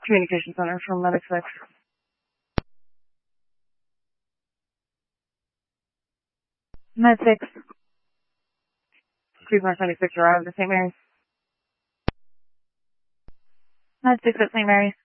Communication Center from Medic 6. Med 6. Cruise North 76 arrived at St. Mary's. Med 6 at St. Mary's.